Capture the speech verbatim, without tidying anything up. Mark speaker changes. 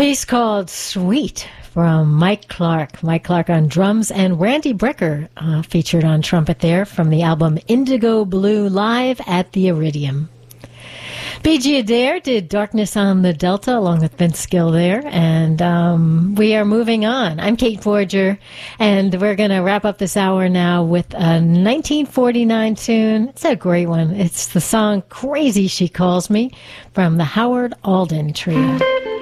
Speaker 1: piece called Sweet from Mike Clark. Mike Clark on drums and Randy Brecker uh, featured on trumpet there from the album Indigo Blue live at the Iridium. B G Adair did Darkness on the Delta along with Vince Gill there, and um, we are moving on. I'm Kate Forger, and we're going to wrap up this hour now with a nineteen forty-nine tune. It's a great one. It's the song Crazy She Calls Me from the Howard Alden Trio.